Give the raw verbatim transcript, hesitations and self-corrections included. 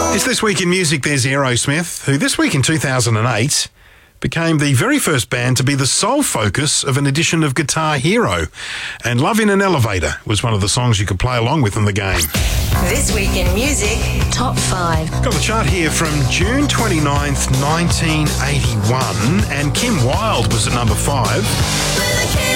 It's This Week in Music. There's Aerosmith, who this week in two thousand eight became the very first band to be the sole focus of an edition of Guitar Hero. And Love in an Elevator was one of the songs you could play along with in the game. This Week in Music, Top five. Got the chart here from June twenty-ninth, nineteen eighty-one, and Kim Wilde was at number five.